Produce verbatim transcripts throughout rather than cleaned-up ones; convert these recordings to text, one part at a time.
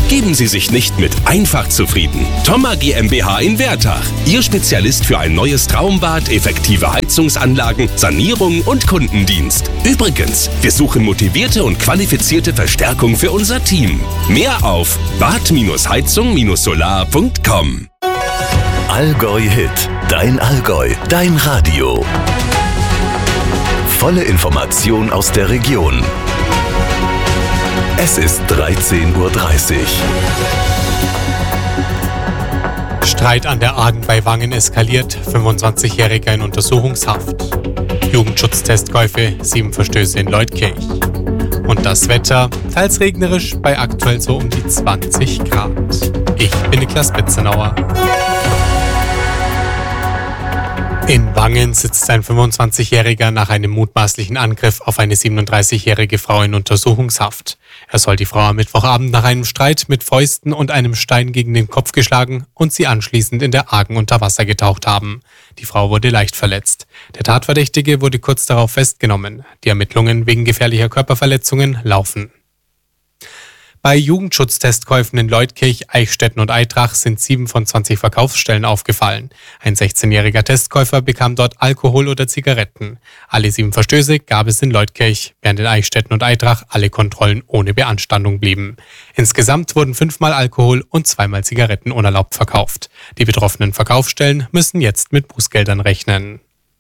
Geben Sie sich nicht mit einfach zufrieden. Thoma GmbH in Wertach. Ihr Spezialist für ein neues Traumbad, effektive Heizungsanlagen, Sanierung und Kundendienst. Übrigens, wir suchen motivierte und qualifizierte Verstärkung für unser Team. Mehr auf bad heizung solar punkt com. Allgäu Hit. Dein Allgäu. Dein Radio. Volle Information aus der Region. Es ist dreizehn Uhr dreißig. Streit an der Argen bei Wangen eskaliert, fünfundzwanzigjähriger in Untersuchungshaft. Jugendschutztestkäufe, sieben Verstöße in Leutkirch. Und das Wetter, teils regnerisch, bei aktuell so um die zwanzig Grad. Ich bin Niklas Betzenauer. In Wangen sitzt ein fünfundzwanzigjähriger nach einem mutmaßlichen Angriff auf eine siebenunddreißigjährige Frau in Untersuchungshaft. Er soll die Frau am Mittwochabend nach einem Streit mit Fäusten und einem Stein gegen den Kopf geschlagen und sie anschließend in der Argen unter Wasser getaucht haben. Die Frau wurde leicht verletzt. Der Tatverdächtige wurde kurz darauf festgenommen. Die Ermittlungen wegen gefährlicher Körperverletzungen laufen. Bei Jugendschutztestkäufen in Leutkirch, Eichstätten und Aitrach sind sieben von zwanzig Verkaufsstellen aufgefallen. Ein sechzehnjähriger Testkäufer bekam dort Alkohol oder Zigaretten. Alle sieben Verstöße gab es in Leutkirch, während in Eichstätten und Aitrach alle Kontrollen ohne Beanstandung blieben. Insgesamt wurden fünfmal Alkohol und zweimal Zigaretten unerlaubt verkauft. Die betroffenen Verkaufsstellen müssen jetzt mit Bußgeldern rechnen.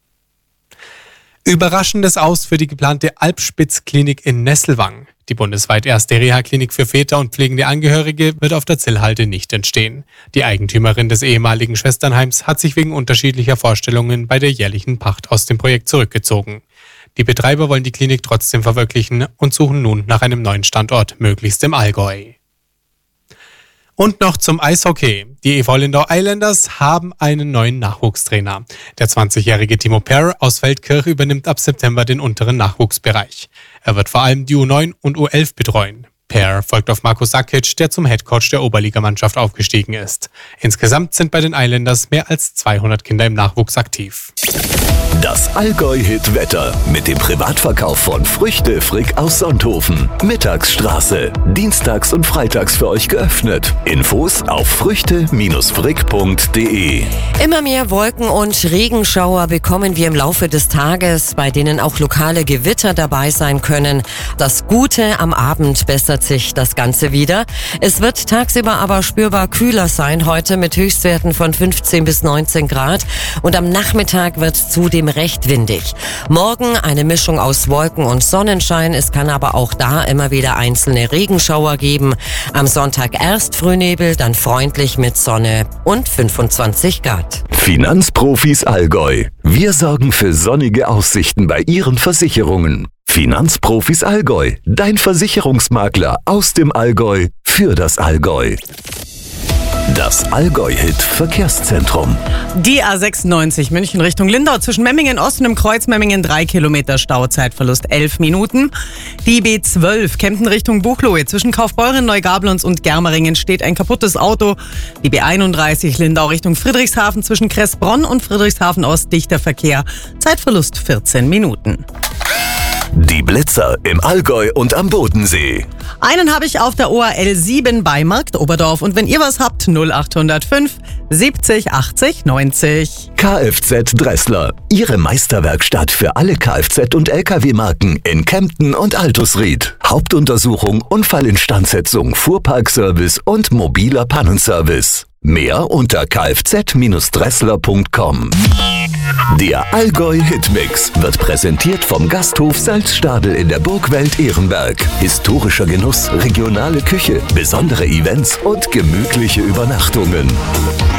Überraschendes Aus für die geplante Alpspitz-Klinik in Nesselwang. Die bundesweit erste Reha-Klinik für Väter und pflegende Angehörige wird auf der Zillhalde nicht entstehen. Die Eigentümerin des ehemaligen Schwesternheims hat sich wegen unterschiedlicher Vorstellungen bei der jährlichen Pacht aus dem Projekt zurückgezogen. Die Betreiber wollen die Klinik trotzdem verwirklichen und suchen nun nach einem neuen Standort, möglichst im Allgäu. Und noch zum Eishockey. Die E V Lindau Islanders haben einen neuen Nachwuchstrainer. Der zwanzigjährige Timo Perr aus Feldkirch übernimmt ab September den unteren Nachwuchsbereich. Er wird vor allem die U neun und U elf betreuen. Perr folgt auf Marko Sakic, der zum Headcoach der Oberligamannschaft aufgestiegen ist. Insgesamt sind bei den Islanders mehr als zweihundert Kinder im Nachwuchs aktiv. Das Allgäu-Hit-Wetter mit dem Privatverkauf von Früchte Frick aus Sonthofen. Mittagsstraße. Dienstags und freitags für euch geöffnet. Infos auf früchte frick punkt de. Immer mehr Wolken- und Regenschauer bekommen wir im Laufe des Tages, bei denen auch lokale Gewitter dabei sein können. Das Gute, am Abend bessert sich das Ganze wieder. Es wird tagsüber aber spürbar kühler sein heute mit Höchstwerten von fünfzehn bis neunzehn Grad. Und am Nachmittag wird zudem recht windig. Morgen eine Mischung aus Wolken und Sonnenschein. Es kann aber auch da immer wieder einzelne Regenschauer geben. Am Sonntag erst Frühnebel, dann freundlich mit Sonne und fünfundzwanzig Grad. Finanzprofis Allgäu. Wir sorgen für sonnige Aussichten bei Ihren Versicherungen. Finanzprofis Allgäu. Dein Versicherungsmakler aus dem Allgäu für das Allgäu. Das Allgäu-Hit-Verkehrszentrum. Die A sechsundneunzig München Richtung Lindau zwischen Memmingen Ost und im Kreuz Memmingen drei Kilometer Stauzeitverlust elf Minuten. Die B zwölf Kempten Richtung Buchloe zwischen Kaufbeuren, Neugablons und Germeringen steht ein kaputtes Auto. Die B einunddreißig Lindau Richtung Friedrichshafen zwischen Kressbronn und Friedrichshafen Ost dichter Verkehr. Zeitverlust vierzehn Minuten. Die Blitzer im Allgäu und am Bodensee. Einen habe ich auf der O R L sieben bei Markt Oberdorf. Und wenn ihr was habt, null acht null fünf siebzig achtzig neunzig. Kfz Dressler. Ihre Meisterwerkstatt für alle Kfz- und L K W-Marken in Kempten und Altusried. Hauptuntersuchung, Unfallinstandsetzung, Fuhrparkservice und mobiler Pannenservice. Mehr unter kfz dressler punkt com. Der Allgäu-Hitmix wird präsentiert vom Gasthof Salzstadel in der Burgwelt Ehrenberg. Historischer Genuss, regionale Küche, besondere Events und gemütliche Übernachtungen.